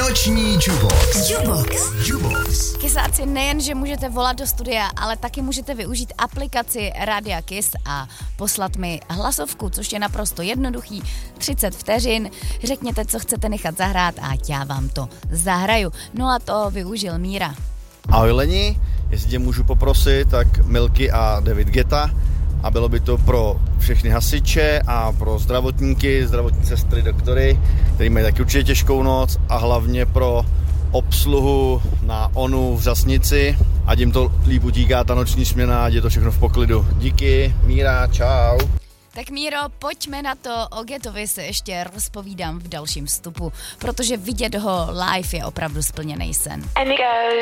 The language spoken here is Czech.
Noční Jubox. Kysáci, nejen, že můžete volat do studia, ale taky můžete využít aplikaci Radia Kiss a poslat mi hlasovku, což je naprosto jednoduchý, 30 vteřin. Řekněte, co chcete nechat zahrát a já vám to zahraju. No a to využil Míra. Ahoj Leni, jestli tě můžu poprosit, tak Milky a David Guetta. A bylo by to pro všechny hasiče a pro zdravotníky, zdravotní sestry, doktory, který mají taky určitě těžkou noc, a hlavně pro obsluhu na ONU v Řasnici. Ať jim to líp utíká ta noční směna, ať je to všechno v poklidu. Díky, Míra, čau. Tak Míro, pojďme na to, o Getovi se ještě rozpovídám v dalším vstupu, protože vidět ho live je opravdu splněnej sen. And it goes.